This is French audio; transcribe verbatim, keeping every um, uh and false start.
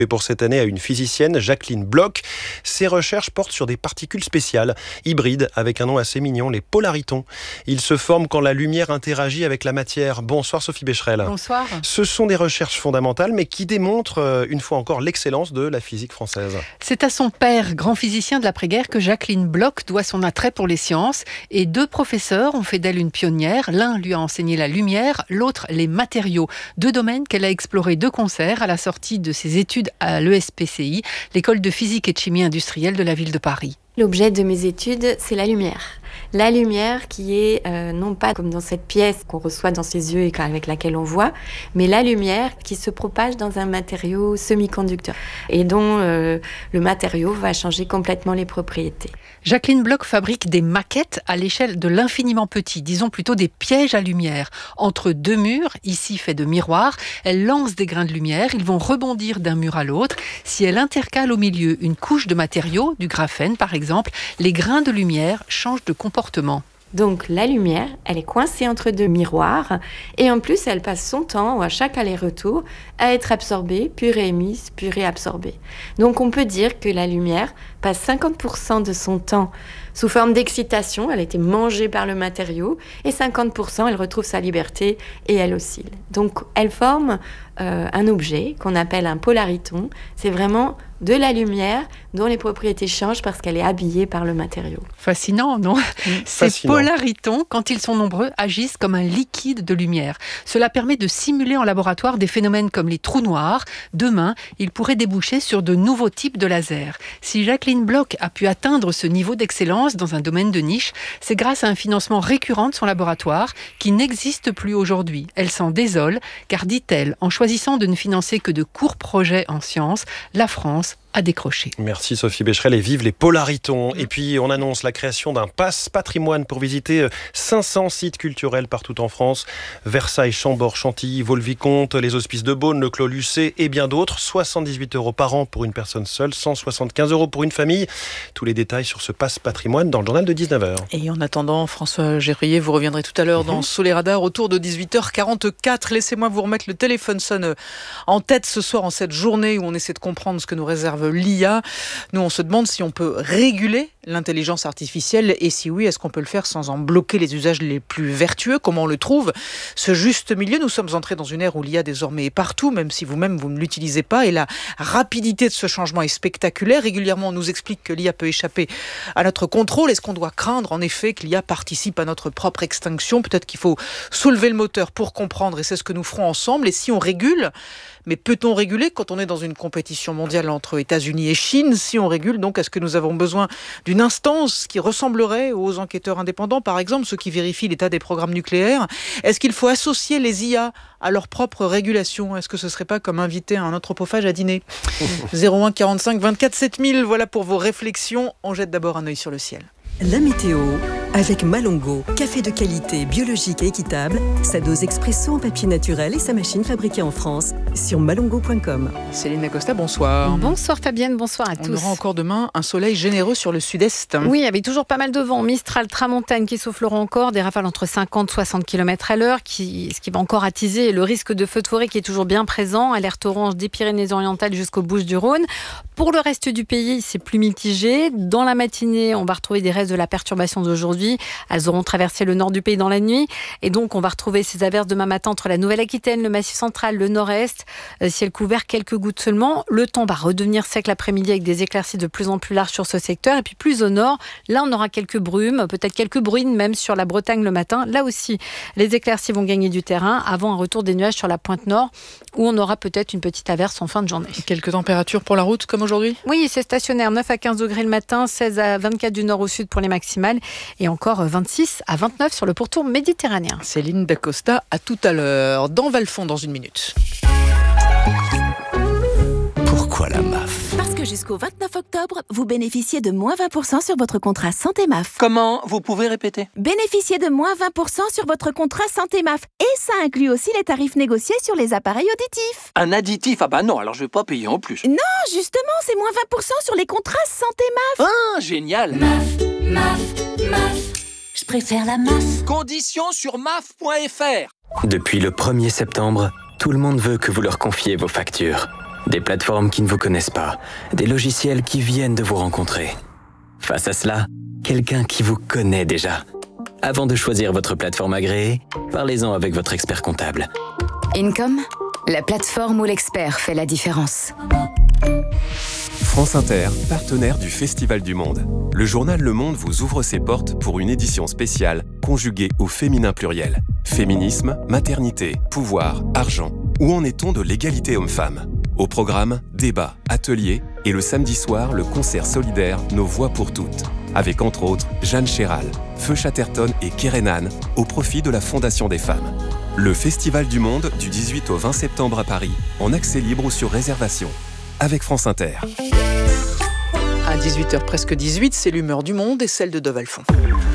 Et pour cette année à une physicienne, Jacqueline Bloch. Ses recherches portent sur des particules spéciales, hybrides, avec un nom assez mignon, les polaritons. Ils se forment quand la lumière interagit avec la matière. Bonsoir Sophie Becherel. Bonsoir. Ce sont des recherches fondamentales, mais qui démontrent une fois encore l'excellence de la physique française. C'est à son père, grand physicien de l'après-guerre, que Jacqueline Bloch doit son attrait pour les sciences. Et deux professeurs ont fait d'elle une pionnière. L'un lui a enseigné la lumière, l'autre les matériaux. Deux domaines qu'elle a explorés de concert à la sortie de ses études à l'E S P C I, l'école de physique et de chimie industrielle de la ville de Paris. L'objet de mes études, c'est la lumière. La lumière qui est euh, non pas comme dans cette pièce qu'on reçoit dans ses yeux et avec laquelle on voit, mais la lumière qui se propage dans un matériau semi-conducteur et dont euh, le matériau va changer complètement les propriétés. Jacqueline Bloch fabrique des maquettes à l'échelle de l'infiniment petit, disons plutôt des pièges à lumière. Entre deux murs, ici faits de miroirs, elle lance des grains de lumière, ils vont rebondir d'un mur à l'autre. Si elle intercale au milieu une couche de matériaux, du graphène par exemple, les grains de lumière changent de comportement. Donc la lumière, elle est coincée entre deux miroirs et en plus elle passe son temps à chaque aller-retour à être absorbée, puis réémise, puis réabsorbée. Donc on peut dire que la lumière passe cinquante pour cent de son temps sous forme d'excitation, elle a été mangée par le matériau, et cinquante pour cent elle retrouve sa liberté et elle oscille. Donc elle forme euh, un objet qu'on appelle un polariton. C'est vraiment de la lumière dont les propriétés changent parce qu'elle est habillée par le matériau. Fascinant, non ? Ces Fascinant. polaritons, quand ils sont nombreux, agissent comme un liquide de lumière. Cela permet de simuler en laboratoire des phénomènes comme les trous noirs. Demain, ils pourraient déboucher sur de nouveaux types de lasers. Si Jacqueline Bloch a pu atteindre ce niveau d'excellence dans un domaine de niche, c'est grâce à un financement récurrent de son laboratoire qui n'existe plus aujourd'hui. Elle s'en désole, car, dit-elle, en choisissant de ne financer que de courts projets en sciences, la France a décroché. Merci Sophie Becherel et vive les polaritons. Et puis on annonce la création d'un pass patrimoine pour visiter cinq cents sites culturels partout en France. Versailles, Chambord, Chantilly, Vaux-le-Vicomte, les Hospices de Beaune, le Clos Lucé et bien d'autres. soixante-dix-huit euros par an pour une personne seule, cent soixante-quinze euros pour une famille. Tous les détails sur ce pass patrimoine dans le journal de dix-neuf heures. Et en attendant, François Gérier, vous reviendrez tout à l'heure dans Sous les radars autour de dix-huit heures quarante-quatre. Laissez-moi vous remettre le téléphone sonne en tête ce soir en cette journée où on essaie de comprendre ce que nous réserve l'I A. Nous, on se demande si on peut réguler l'intelligence artificielle et si oui, est-ce qu'on peut le faire sans en bloquer les usages les plus vertueux ? Comment on le trouve ? Ce juste milieu, nous sommes entrés dans une ère où l'I A désormais est partout, même si vous-même, vous ne l'utilisez pas. Et la rapidité de ce changement est spectaculaire. Régulièrement, on nous explique que l'I A peut échapper à notre contrôle. Est-ce qu'on doit craindre, en effet, que l'I A participe à notre propre extinction ? Peut-être qu'il faut soulever le moteur pour comprendre, et c'est ce que nous ferons ensemble. Et si on régule, mais peut-on réguler quand on est dans une compétition mondiale entre États-Unis et Chine ? Si on régule, donc, est-ce que nous avons besoin d'une instance qui ressemblerait aux enquêteurs indépendants, par exemple, ceux qui vérifient l'état des programmes nucléaires ? Est-ce qu'il faut associer les I A à leur propre régulation ? Est-ce que ce ne serait pas comme inviter un anthropophage à dîner ? zéro un quarante-cinq vingt-quatre sept mille, voilà pour vos réflexions. On jette d'abord un œil sur le ciel. La météo avec Malongo, café de qualité biologique et équitable, sa dose expresso en papier naturel et sa machine fabriquée en France sur malongo point com. Céline Acosta, bonsoir. Bonsoir Fabienne, bonsoir à On tous. aura encore demain un soleil généreux sur le sud-est. Oui, avec toujours pas mal de vent, Mistral, Tramontane qui souffleront encore, des rafales entre cinquante et soixante kilomètres à l'heure, qui, ce qui va encore attiser le risque de feu de forêt qui est toujours bien présent, alerte orange des Pyrénées-Orientales jusqu'aux Bouches-du-Rhône. Pour le reste du pays, c'est plus mitigé. Dans la matinée, on va retrouver des restes de la perturbation d'aujourd'hui. Elles auront traversé le nord du pays dans la nuit. Et donc, on va retrouver ces averses demain matin entre la Nouvelle-Aquitaine, le Massif central, le nord-est. Euh, ciel couvert, quelques gouttes seulement. Le temps va redevenir sec l'après-midi avec des éclaircies de plus en plus larges sur ce secteur. Et puis plus au nord, là, on aura quelques brumes, peut-être quelques bruines même sur la Bretagne le matin. Là aussi, les éclaircies vont gagner du terrain avant un retour des nuages sur la pointe nord où on aura peut-être une petite averse en fin de journée. Quelques températures pour la route comme aujourd'hui ? Oui, c'est stationnaire, neuf à quinze degrés le matin, seize à vingt-quatre du nord au sud pour les maximales et encore vingt-six à vingt-neuf sur le pourtour méditerranéen. Céline Dacosta, à tout à l'heure. Dans Valfond, dans une minute. Pourquoi la M A F ? Parce que jusqu'au vingt-neuf octobre, vous bénéficiez de moins vingt pour cent sur votre contrat Santé M A F. Comment ? Vous pouvez répéter ? Bénéficiez de moins vingt pour cent sur votre contrat Santé M A F. Et ça inclut aussi les tarifs négociés sur les appareils auditifs. Un additif ? Ah bah non, alors je vais pas payer en plus. Non, justement, c'est moins vingt pour cent sur les contrats Santé M A F. Ah, génial ! M A F, M A F, M A F. Je préfère la M A F. Conditions sur M A F point F R. Depuis le premier septembre, tout le monde veut que vous leur confiez vos factures. des plateformes qui ne vous connaissent pas, des logiciels qui viennent de vous rencontrer. Face à cela, quelqu'un qui vous connaît déjà. Avant de choisir votre plateforme agréée, parlez-en avec votre expert comptable. Income, la plateforme où l'expert fait la différence. France Inter, partenaire du Festival du Monde. Le journal Le Monde vous ouvre ses portes pour une édition spéciale conjuguée au féminin pluriel. Féminisme, maternité, pouvoir, argent. Où en est-on de l'égalité homme-femme ? Au programme, débats, ateliers et le samedi soir, le concert solidaire Nos Voix pour toutes. Avec entre autres Jeanne Chéral, Feu Chatterton et Kerenan au profit de la Fondation des femmes. Le Festival du Monde du dix-huit au vingt septembre à Paris, en accès libre ou sur réservation. Avec France Inter. À dix-huit heures presque dix-huit, c'est l'humeur du monde et celle de Dove Alphon.